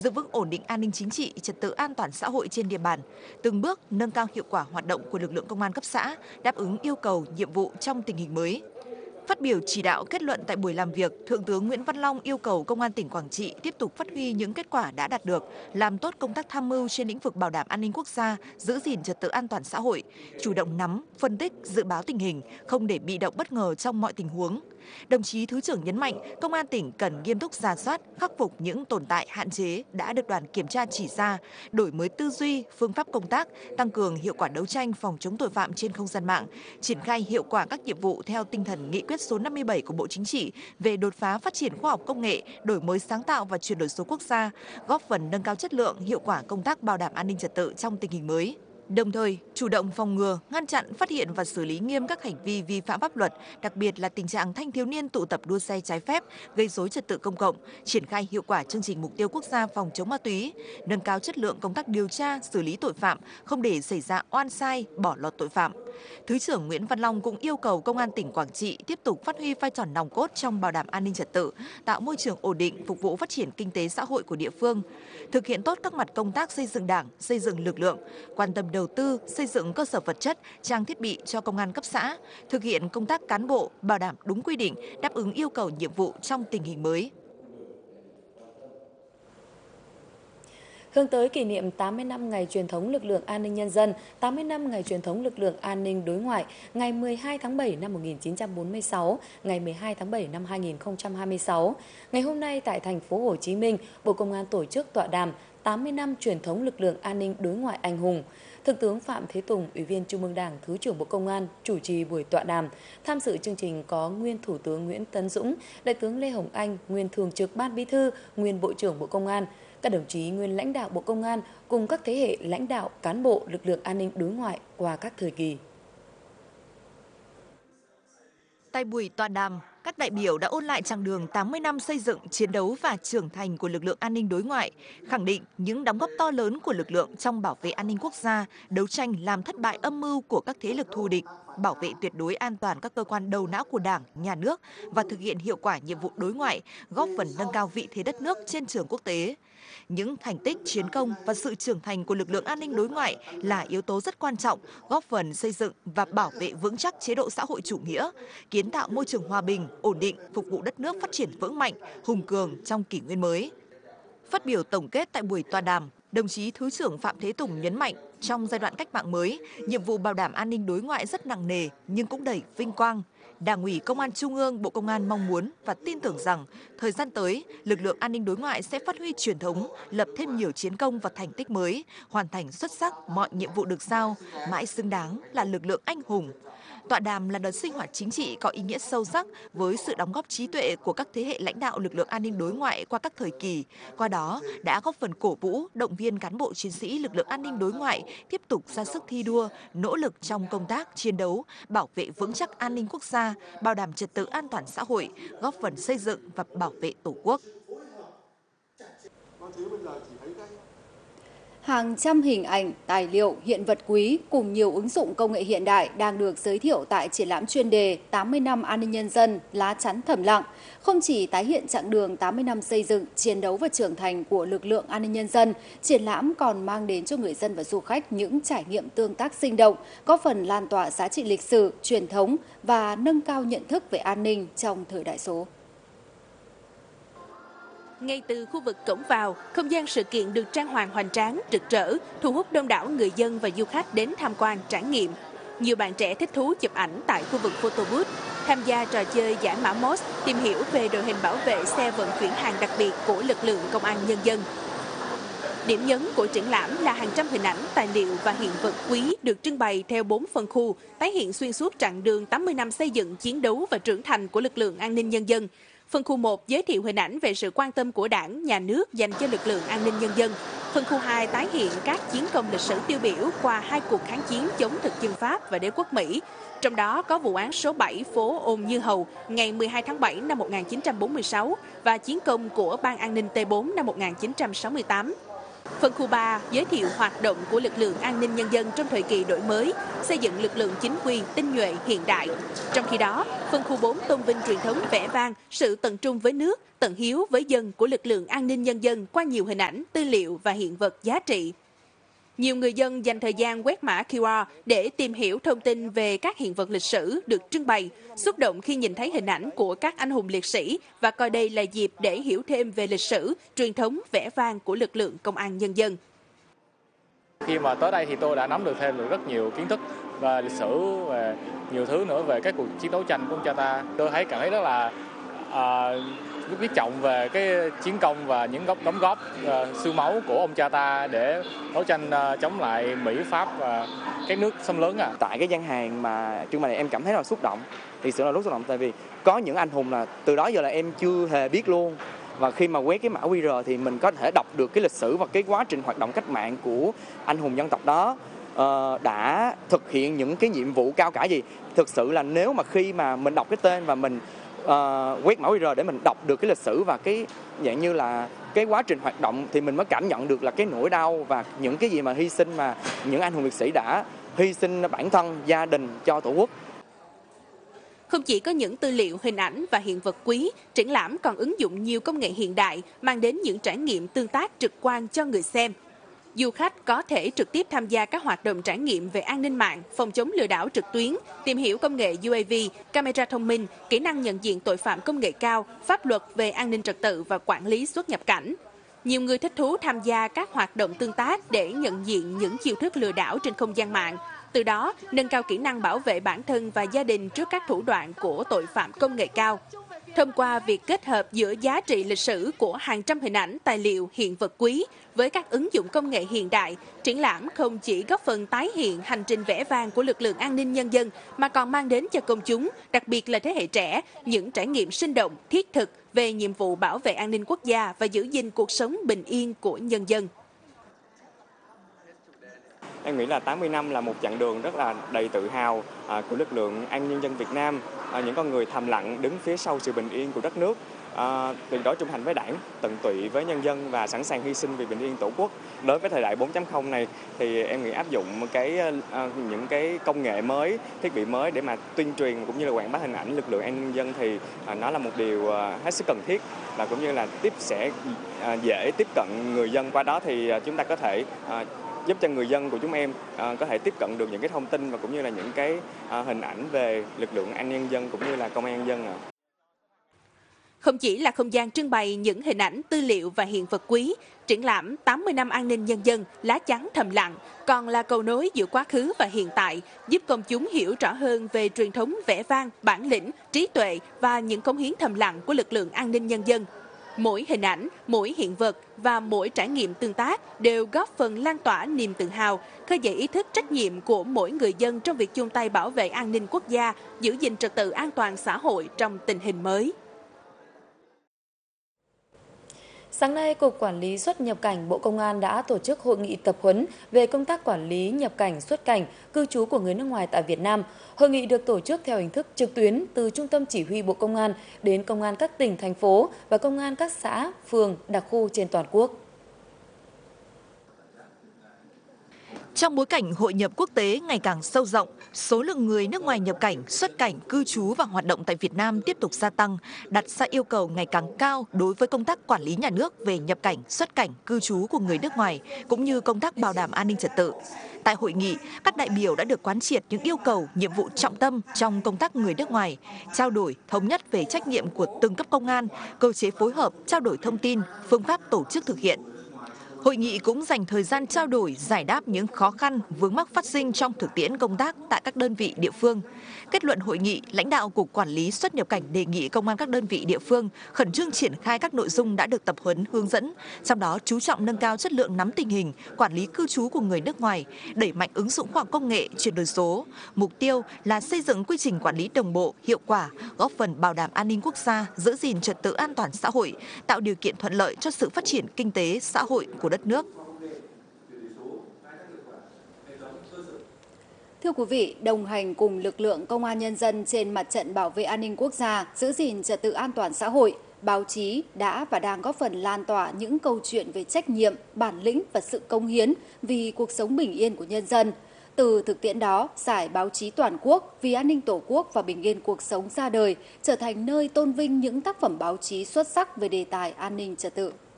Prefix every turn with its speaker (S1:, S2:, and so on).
S1: giữ vững ổn định an ninh chính trị, trật tự an toàn xã hội trên địa bàn, từng bước nâng cao hiệu quả hoạt động của lực lượng công an cấp xã, đáp ứng yêu cầu, nhiệm vụ trong tình hình mới. Phát biểu chỉ đạo kết luận tại buổi làm việc, Thượng tướng Nguyễn Văn Long yêu cầu Công an tỉnh Quảng Trị tiếp tục phát huy những kết quả đã đạt được, làm tốt công tác tham mưu trên lĩnh vực bảo đảm an ninh quốc gia, giữ gìn trật tự an toàn xã hội, chủ động nắm, phân tích, dự báo tình hình, không để bị động bất ngờ trong mọi tình huống. Đồng chí Thứ trưởng nhấn mạnh, Công an tỉnh cần nghiêm túc rà soát, khắc phục những tồn tại hạn chế đã được đoàn kiểm tra chỉ ra, đổi mới tư duy, phương pháp công tác, tăng cường hiệu quả đấu tranh phòng chống tội phạm trên không gian mạng, triển khai hiệu quả các nhiệm vụ theo tinh thần nghị quyết số 57 của Bộ Chính trị về đột phá phát triển khoa học công nghệ, đổi mới sáng tạo và chuyển đổi số quốc gia, góp phần nâng cao chất lượng, hiệu quả công tác bảo đảm an ninh trật tự trong tình hình mới. Đồng thời, chủ động phòng ngừa, ngăn chặn, phát hiện và xử lý nghiêm các hành vi vi phạm pháp luật, đặc biệt là tình trạng thanh thiếu niên tụ tập đua xe trái phép, gây rối trật tự công cộng, triển khai hiệu quả chương trình mục tiêu quốc gia phòng chống ma túy, nâng cao chất lượng công tác điều tra, xử lý tội phạm, không để xảy ra oan sai, bỏ lọt tội phạm. Thứ trưởng Nguyễn Văn Long cũng yêu cầu Công an tỉnh Quảng Trị tiếp tục phát huy vai trò nòng cốt trong bảo đảm an ninh trật tự, tạo môi trường ổn định phục vụ phát triển kinh tế xã hội của địa phương, thực hiện tốt các mặt công tác xây dựng Đảng, xây dựng lực lượng, quan tâm đầu tư, xây dựng cơ sở vật chất, trang thiết bị cho công an cấp xã, thực hiện công tác cán bộ, bảo đảm đúng quy định, đáp ứng yêu cầu nhiệm vụ trong tình hình mới.
S2: Hướng tới kỷ niệm 80 năm ngày truyền thống lực lượng an ninh nhân dân, 80 năm ngày truyền thống lực lượng an ninh đối ngoại, ngày 12 tháng 7 năm 1946, ngày 12 tháng 7 năm 2026. Ngày hôm nay tại thành phố Hồ Chí Minh, Bộ Công an tổ chức tọa đàm 80 năm truyền thống lực lượng an ninh đối ngoại anh hùng. Thượng tướng Phạm Thế Tùng, Ủy viên Trung ương Đảng, Thứ trưởng Bộ Công an chủ trì buổi tọa đàm. Tham dự chương trình có nguyên Thủ tướng Nguyễn Tấn Dũng, Đại tướng Lê Hồng Anh, nguyên Thường trực Ban Bí thư, nguyên Bộ trưởng Bộ Công an, các đồng chí nguyên lãnh đạo Bộ Công an cùng các thế hệ lãnh đạo cán bộ lực lượng an ninh đối ngoại qua các thời kỳ.
S1: Tại buổi tọa đàm, các đại biểu đã ôn lại chặng đường 80 năm xây dựng, chiến đấu và trưởng thành của lực lượng an ninh đối ngoại, khẳng định những đóng góp to lớn của lực lượng trong bảo vệ an ninh quốc gia, đấu tranh làm thất bại âm mưu của các thế lực thù địch, bảo vệ tuyệt đối an toàn các cơ quan đầu não của Đảng, Nhà nước và thực hiện hiệu quả nhiệm vụ đối ngoại, góp phần nâng cao vị thế đất nước trên trường quốc tế. Những thành tích, chiến công và sự trưởng thành của lực lượng an ninh đối ngoại là yếu tố rất quan trọng, góp phần xây dựng và bảo vệ vững chắc chế độ xã hội chủ nghĩa, kiến tạo môi trường hòa bình, ổn định, phục vụ đất nước phát triển vững mạnh, hùng cường trong kỷ nguyên mới. Phát biểu tổng kết tại buổi tọa đàm, đồng chí Thứ trưởng Phạm Thế Tùng nhấn mạnh, trong giai đoạn cách mạng mới, nhiệm vụ bảo đảm an ninh đối ngoại rất nặng nề nhưng cũng đầy vinh quang. Đảng ủy Công an Trung ương, Bộ Công an mong muốn và tin tưởng rằng thời gian tới, lực lượng an ninh đối ngoại sẽ phát huy truyền thống, lập thêm nhiều chiến công và thành tích mới, hoàn thành xuất sắc mọi nhiệm vụ được giao, mãi xứng đáng là lực lượng anh hùng. Tọa đàm là đợt sinh hoạt chính trị có ý nghĩa sâu sắc với sự đóng góp trí tuệ của các thế hệ lãnh đạo lực lượng an ninh đối ngoại qua các thời kỳ. Qua đó đã góp phần cổ vũ, động viên cán bộ chiến sĩ lực lượng an ninh đối ngoại tiếp tục ra sức thi đua, nỗ lực trong công tác chiến đấu, bảo vệ vững chắc an ninh quốc gia, bảo đảm trật tự an toàn xã hội, góp phần xây dựng và bảo vệ Tổ quốc.
S3: Hàng trăm hình ảnh, tài liệu, hiện vật quý cùng nhiều ứng dụng công nghệ hiện đại đang được giới thiệu tại triển lãm chuyên đề 80 năm an ninh nhân dân, lá chắn thầm lặng. Không chỉ tái hiện chặng đường 80 năm xây dựng, chiến đấu và trưởng thành của lực lượng an ninh nhân dân, triển lãm còn mang đến cho người dân và du khách những trải nghiệm tương tác sinh động, góp phần lan tỏa giá trị lịch sử, truyền thống và nâng cao nhận thức về an ninh trong thời đại số.
S4: Ngay từ khu vực cổng vào, không gian sự kiện được trang hoàng hoành tráng, rực rỡ, thu hút đông đảo người dân và du khách đến tham quan, trải nghiệm. Nhiều bạn trẻ thích thú chụp ảnh tại khu vực photo booth, tham gia trò chơi giải mã MOS, tìm hiểu về đội hình bảo vệ xe vận chuyển hàng đặc biệt của lực lượng công an nhân dân. Điểm nhấn của triển lãm là hàng trăm hình ảnh, tài liệu và hiện vật quý được trưng bày theo 4 phân khu, tái hiện xuyên suốt chặng đường 80 năm xây dựng, chiến đấu và trưởng thành của lực lượng an ninh nhân dân. Phân khu 1 giới thiệu hình ảnh về sự quan tâm của Đảng, Nhà nước dành cho lực lượng an ninh nhân dân. Phân khu 2 tái hiện các chiến công lịch sử tiêu biểu qua 2 cuộc kháng chiến chống thực dân Pháp và đế quốc Mỹ. Trong đó có vụ án số 7 phố Ôn Như Hầu ngày 12 tháng 7 năm 1946 và chiến công của Ban An ninh T4 năm 1968. Phân khu 3 giới thiệu hoạt động của lực lượng an ninh nhân dân trong thời kỳ đổi mới, xây dựng lực lượng chính quy, tinh nhuệ, hiện đại. Trong khi đó, phân khu 4 tôn vinh truyền thống vẻ vang, sự tận trung với nước, tận hiếu với dân của lực lượng an ninh nhân dân qua nhiều hình ảnh, tư liệu và hiện vật giá trị. Nhiều người dân dành thời gian quét mã QR để tìm hiểu thông tin về các hiện vật lịch sử được trưng bày, xúc động khi nhìn thấy hình ảnh của các anh hùng liệt sĩ và coi đây là dịp để hiểu thêm về lịch sử, truyền thống vẻ vang của lực lượng công an nhân dân.
S5: Khi mà tới đây thì tôi đã nắm được thêm được rất nhiều kiến thức về lịch sử và nhiều thứ nữa về các cuộc chiến đấu tranh của ông cha ta. Tôi cảm thấy rất là biết trọng về cái chiến công và những đóng góp xương máu của ông cha ta để đấu tranh chống lại Mỹ, Pháp và các nước xâm lấn.
S6: Tại cái gian hàng mà trưng bày này em cảm thấy là xúc động, thực sự là rất xúc động, tại vì có những anh hùng là từ đó giờ là em chưa hề biết luôn. Và khi mà quét cái mã QR thì mình có thể đọc được cái lịch sử và cái quá trình hoạt động cách mạng của anh hùng dân tộc đó đã thực hiện những cái nhiệm vụ cao cả gì. Thực sự là nếu mà khi mà mình đọc cái tên và mình quét mã QR để mình đọc được cái lịch sử và cái dạng như là cái quá trình hoạt động thì mình mới cảm nhận được là cái nỗi đau và những cái gì mà hy sinh mà những anh hùng liệt sĩ đã hy sinh bản thân, gia đình cho Tổ quốc.
S4: Không chỉ có những tư liệu, hình ảnh và hiện vật quý, triển lãm còn ứng dụng nhiều công nghệ hiện đại, mang đến những trải nghiệm tương tác trực quan cho người xem. Du khách có thể trực tiếp tham gia các hoạt động trải nghiệm về an ninh mạng, phòng chống lừa đảo trực tuyến, tìm hiểu công nghệ UAV, camera thông minh, kỹ năng nhận diện tội phạm công nghệ cao, pháp luật về an ninh trật tự và quản lý xuất nhập cảnh. Nhiều người thích thú tham gia các hoạt động tương tác để nhận diện những chiêu thức lừa đảo trên không gian mạng, từ đó nâng cao kỹ năng bảo vệ bản thân và gia đình trước các thủ đoạn của tội phạm công nghệ cao. Thông qua việc kết hợp giữa giá trị lịch sử của hàng trăm hình ảnh, tài liệu, hiện vật quý với các ứng dụng công nghệ hiện đại, triển lãm không chỉ góp phần tái hiện hành trình vẻ vang của lực lượng an ninh nhân dân mà còn mang đến cho công chúng, đặc biệt là thế hệ trẻ, những trải nghiệm sinh động, thiết thực về nhiệm vụ bảo vệ an ninh quốc gia và giữ gìn cuộc sống bình yên của nhân dân.
S7: Em nghĩ là 80 năm là một chặng đường rất là đầy tự hào của lực lượng an ninh nhân dân Việt Nam, những con người thầm lặng đứng phía sau sự bình yên của đất nước, tuyệt đối trung thành với Đảng, tận tụy với nhân dân và sẵn sàng hy sinh vì bình yên Tổ quốc. Đối với thời đại 4.0 này thì em nghĩ áp dụng những cái công nghệ mới, thiết bị mới để mà tuyên truyền cũng như là quảng bá hình ảnh lực lượng an ninh nhân dân thì nó là một điều hết sức cần thiết, và cũng như là sẽ dễ tiếp cận người dân. Qua đó thì chúng ta có thể giúp cho người dân của chúng em có thể tiếp cận được những cái thông tin và cũng như là những cái hình ảnh về lực lượng an ninh nhân dân cũng như là công an nhân dân.
S4: Không chỉ là không gian trưng bày những hình ảnh, tư liệu và hiện vật quý, triển lãm 80 năm an ninh nhân dân, lá chắn thầm lặng còn là cầu nối giữa quá khứ và hiện tại, giúp công chúng hiểu rõ hơn về truyền thống vẻ vang, bản lĩnh, trí tuệ và những cống hiến thầm lặng của lực lượng an ninh nhân dân. Mỗi hình ảnh, mỗi hiện vật và mỗi trải nghiệm tương tác đều góp phần lan tỏa niềm tự hào, khơi dậy ý thức trách nhiệm của mỗi người dân trong việc chung tay bảo vệ an ninh quốc gia, giữ gìn trật tự an toàn xã hội trong tình hình mới.
S2: Sáng nay, Cục Quản lý xuất nhập cảnh Bộ Công an đã tổ chức hội nghị tập huấn về công tác quản lý nhập cảnh, xuất cảnh, cư trú của người nước ngoài tại Việt Nam. Hội nghị được tổ chức theo hình thức trực tuyến từ Trung tâm Chỉ huy Bộ Công an đến Công an các tỉnh, thành phố và Công an các xã, phường, đặc khu trên toàn quốc.
S1: Trong bối cảnh hội nhập quốc tế ngày càng sâu rộng, số lượng người nước ngoài nhập cảnh, xuất cảnh, cư trú và hoạt động tại Việt Nam tiếp tục gia tăng, đặt ra yêu cầu ngày càng cao đối với công tác quản lý nhà nước về nhập cảnh, xuất cảnh, cư trú của người nước ngoài, cũng như công tác bảo đảm an ninh trật tự. Tại hội nghị, các đại biểu đã được quán triệt những yêu cầu, nhiệm vụ trọng tâm trong công tác người nước ngoài, trao đổi, thống nhất về trách nhiệm của từng cấp công an, cơ chế phối hợp, trao đổi thông tin, phương pháp tổ chức thực hiện. Hội nghị cũng dành thời gian trao đổi, giải đáp những khó khăn, vướng mắc phát sinh trong thực tiễn công tác tại các đơn vị địa phương. Kết luận hội nghị, lãnh đạo Cục Quản lý xuất nhập cảnh đề nghị công an các đơn vị địa phương khẩn trương triển khai các nội dung đã được tập huấn hướng dẫn, trong đó chú trọng nâng cao chất lượng nắm tình hình, quản lý cư trú của người nước ngoài, đẩy mạnh ứng dụng khoa học công nghệ, chuyển đổi số. Mục tiêu là xây dựng quy trình quản lý đồng bộ, hiệu quả, góp phần bảo đảm an ninh quốc gia, giữ gìn trật tự an toàn xã hội, tạo điều kiện thuận lợi cho sự phát triển kinh tế, xã hội của đất nước.
S3: Thưa quý vị, đồng hành cùng lực lượng công an nhân dân trên mặt trận bảo vệ an ninh quốc gia, giữ gìn trật tự an toàn xã hội, báo chí đã và đang góp phần lan tỏa những câu chuyện về trách nhiệm, bản lĩnh và sự công hiến vì cuộc sống bình yên của nhân dân. Từ thực tiễn đó, Giải báo chí toàn quốc vì an ninh Tổ quốc và bình yên cuộc sống ra đời, trở thành nơi tôn vinh những tác phẩm báo chí xuất sắc về đề tài an ninh trật tự.